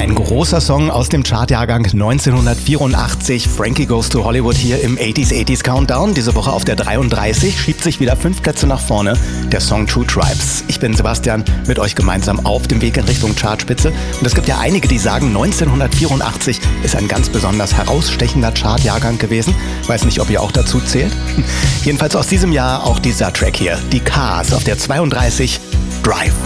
Ein großer Song aus dem Chartjahrgang 1984. Frankie Goes to Hollywood hier im 80s Countdown. Diese Woche auf der 33, schiebt sich wieder 5 Plätze nach vorne. Der Song Two Tribes. Ich bin Sebastian, mit euch gemeinsam auf dem Weg in Richtung Chartspitze. Und es gibt ja einige, die sagen, 1984 ist ein ganz besonders herausstechender Chartjahrgang gewesen. Weiß nicht, ob ihr auch dazu zählt. Jedenfalls aus diesem Jahr auch dieser Track hier. Die Cars auf der 32, Drive.